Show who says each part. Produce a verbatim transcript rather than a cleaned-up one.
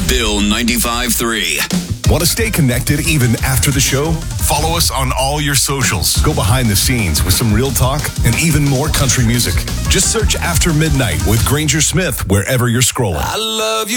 Speaker 1: Bill ninety-five three.
Speaker 2: Want to stay connected even after the show? Follow us on all your socials. Go behind the scenes with some real talk and even more country music. Just search After Midnight with Granger Smith wherever you're scrolling.
Speaker 3: I love you.